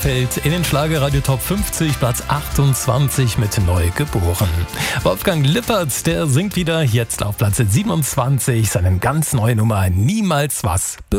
Elberfeld in den Schlagerradio Top 50, Platz 28 mit Neugeboren. Wolfgang Lippert, der singt wieder jetzt auf Platz 27 seine ganz neue Nummer Niemals was